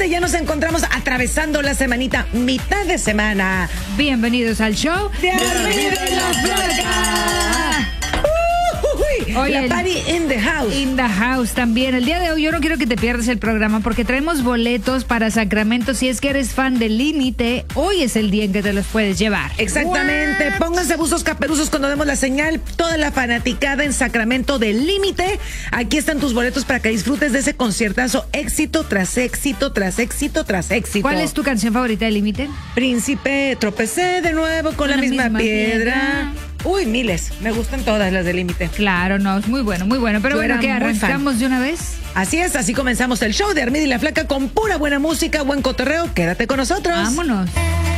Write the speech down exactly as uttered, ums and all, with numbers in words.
Excelente, ya nos encontramos atravesando la semanita, mitad de semana. Bienvenidos al show de Armida y la Flaca. Oye, la party in the house. In the house también. El día de hoy yo no quiero que te pierdas el programa porque traemos boletos para Sacramento. Si es que eres fan del Límite, hoy es el día en que te los puedes llevar. Exactamente. What? Pónganse buzos caperuzos cuando demos la señal. Toda la fanaticada en Sacramento del Límite. Aquí están tus boletos para que disfrutes de ese conciertazo. Éxito tras éxito, tras éxito, tras éxito. ¿Cuál es tu canción favorita del Límite? Príncipe, tropecé de nuevo con, con la, la misma, misma piedra. piedra. Uy, miles. Me gustan todas las del Límite. Claro, no, es muy bueno, muy bueno. Pero Yo bueno, ¿qué? ¿Arrancamos de una vez? Así es, así comenzamos el show de Armida y la Flaca con pura buena música, buen cotorreo. Quédate con nosotros. Vámonos.